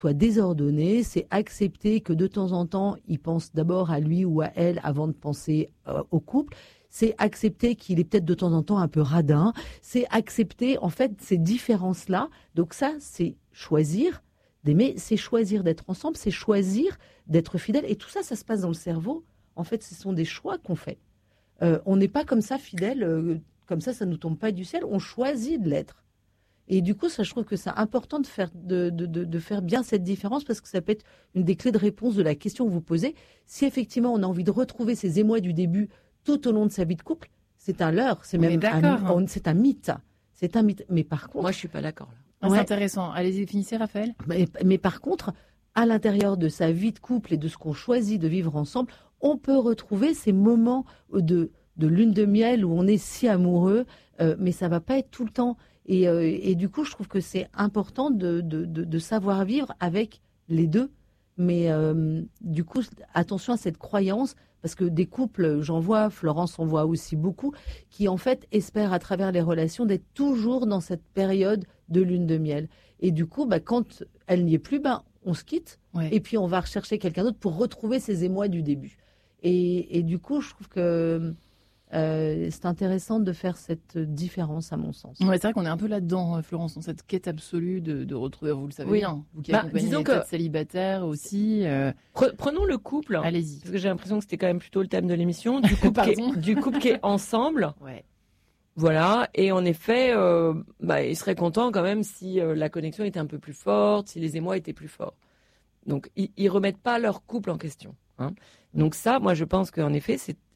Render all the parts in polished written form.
soit désordonné, c'est accepter que de temps en temps, il pense d'abord à lui ou à elle avant de penser au couple. C'est accepter qu'il est peut-être de temps en temps un peu radin. C'est accepter, en fait, ces différences-là. Donc ça, c'est choisir d'aimer, c'est choisir d'être ensemble, c'est choisir d'être fidèle. Et tout ça, ça se passe dans le cerveau. En fait, ce sont des choix qu'on fait. On n'est pas comme ça fidèle, comme ça nous tombe pas du ciel. On choisit de l'être. Et du coup, ça, je trouve que c'est important de faire bien cette différence parce que ça peut être une des clés de réponse de la question que vous posez. Si effectivement on a envie de retrouver ces émois du début tout au long de sa vie de couple, c'est un leurre, c'est même c'est un mythe. C'est un mythe. Mais par contre, moi je suis pas d'accord là. C'est intéressant. Allez-y, finissez, Raphaël. Mais par contre, à l'intérieur de sa vie de couple et de ce qu'on choisit de vivre ensemble, on peut retrouver ces moments de lune de miel où on est si amoureux, mais ça va pas être tout le temps. Et du coup, je trouve que c'est important de savoir vivre avec les deux. Mais du coup, attention à cette croyance, parce que des couples, j'en vois, Florence en voit aussi beaucoup, qui en fait espèrent à travers les relations d'être toujours dans cette période de lune de miel. Et du coup, quand elle n'y est plus, on se quitte, et puis on va rechercher quelqu'un d'autre pour retrouver ces émois du début. Et du coup, je trouve que c'est intéressant de faire cette différence, à mon sens. Ouais, c'est vrai qu'on est un peu là-dedans, Florence, dans cette quête absolue de retrouver, vous le savez bien, vous qui accompagnez les têtes célibataires aussi. Prenons le couple. Allez-y. Parce que j'ai l'impression que c'était quand même plutôt le thème de l'émission. Du couple qui est ensemble. Ouais. Voilà. Et en effet, ils seraient contents quand même si la connexion était un peu plus forte, si les émois étaient plus forts. Donc, ils remettent pas leur couple en question. Hein. Donc ça, moi, je pense qu'en effet,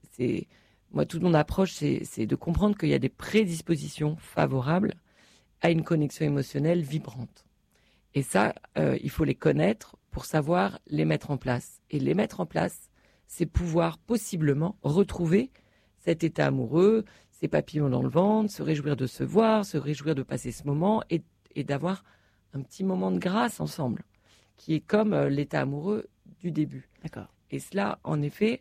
moi, toute mon approche, c'est de comprendre qu'il y a des prédispositions favorables à une connexion émotionnelle vibrante. Et ça, il faut les connaître pour savoir les mettre en place. Et les mettre en place, c'est pouvoir possiblement retrouver cet état amoureux, ces papillons dans le ventre, se réjouir de se voir, se réjouir de passer ce moment et d'avoir un petit moment de grâce ensemble, qui est comme l'état amoureux du début. D'accord. Et cela, en effet,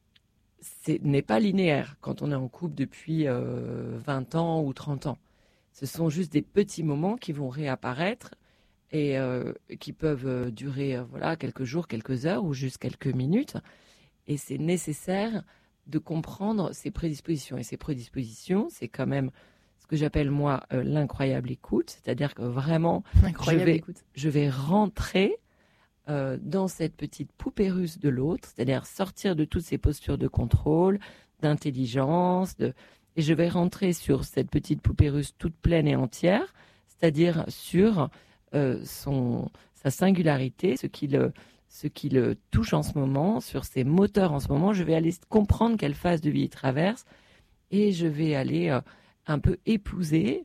n'est pas linéaire quand on est en couple depuis 20 ans ou 30 ans. Ce sont juste des petits moments qui vont réapparaître et qui peuvent durer quelques jours, quelques heures ou juste quelques minutes. Et c'est nécessaire de comprendre ces prédispositions. Et ces prédispositions, c'est quand même ce que j'appelle moi l'incroyable écoute. C'est-à-dire que vraiment, je vais rentrer dans cette petite poupée russe de l'autre, c'est-à-dire sortir de toutes ces postures de contrôle, d'intelligence, et je vais rentrer sur cette petite poupée russe toute pleine et entière, c'est-à-dire sur sa singularité, ce qui le touche en ce moment, sur ses moteurs en ce moment. Je vais aller comprendre quelle phase de vie il traverse et je vais aller un peu épouser,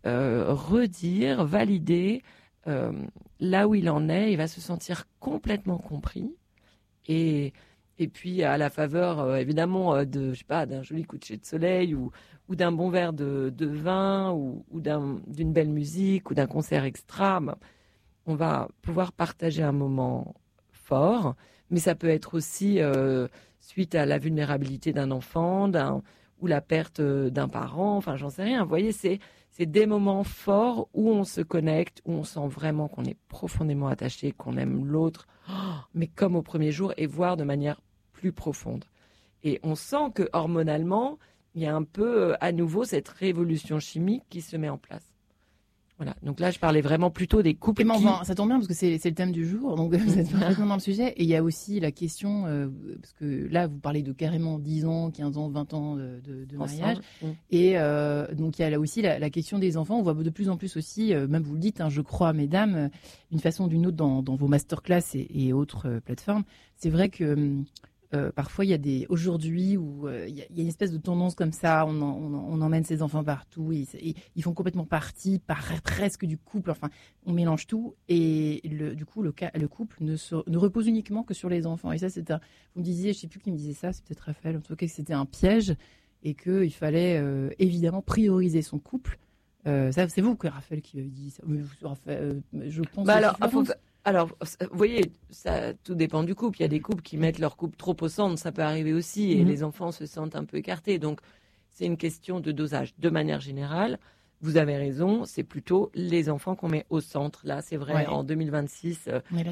redire, valider là où il en est. Il va se sentir complètement compris et puis à la faveur évidemment d'un joli coucher de soleil ou d'un bon verre de vin ou d'une belle musique ou d'un concert extra, on va pouvoir partager un moment fort, mais ça peut être aussi suite à la vulnérabilité d'un enfant ou la perte d'un parent, enfin j'en sais rien. Vous voyez, c'est des moments forts où on se connecte, où on sent vraiment qu'on est profondément attaché, qu'on aime l'autre, mais comme au premier jour, et voire de manière plus profonde. Et on sent que hormonalement, il y a un peu à nouveau cette révolution chimique qui se met en place. Voilà. Donc là, je parlais vraiment plutôt des couples ça tombe bien parce que c'est le thème du jour, donc vous êtes vraiment dans le sujet. Et il y a aussi la question, parce que là, vous parlez de carrément 10 ans, 15 ans, 20 ans de mariage. Et donc il y a là aussi la question des enfants. On voit de plus en plus aussi, même vous le dites, je crois, mesdames, d'une façon ou d'une autre dans vos masterclass et autres plateformes. C'est vrai que parfois, il y a aujourd'hui où il y a une espèce de tendance comme ça. On emmène ses enfants partout. Ils font complètement partie, presque du couple. Enfin, on mélange tout. Et du coup, le couple ne repose uniquement que sur les enfants. Et ça, vous me disiez, je ne sais plus qui me disait ça, c'est peut-être Raphaël, en tout cas, que c'était un piège et qu'il fallait évidemment prioriser son couple. Ça, c'est vous, Raphaël, qui avez dit ça. Raphaël, je pense. Alors, vous voyez, ça, tout dépend du couple. Il y a des couples qui mettent leur couple trop au centre, ça peut arriver aussi, et les enfants se sentent un peu écartés. Donc, c'est une question de dosage. De manière générale, vous avez raison, c'est plutôt les enfants qu'on met au centre. Là, c'est vrai, en 2026,